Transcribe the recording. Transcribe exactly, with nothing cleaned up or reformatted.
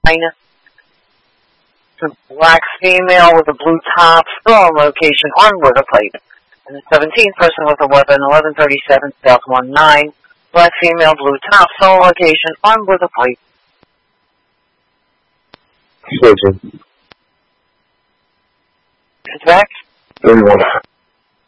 The black female with a blue top, still on location on River Plate. And the seventeenth person with a weapon, eleven thirty-seven South one nine. Black female, blue top, still on location on River Plate. Switching. It's back. thirty-one.